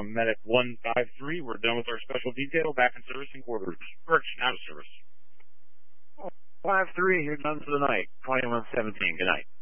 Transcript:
from Medic 153. We're done with our special detail. Back in service in quarters. Correction, out of service. 5-3, you're done for the night. 21-17. Good night.